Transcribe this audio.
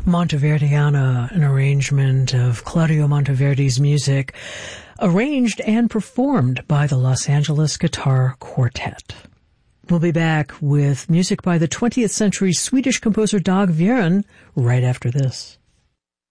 Monteverdiana, an arrangement of Claudio Monteverdi's music, arranged and performed by the Los Angeles Guitar Quartet. We'll be back with music by the 20th century Swedish composer Dag Viren right after this.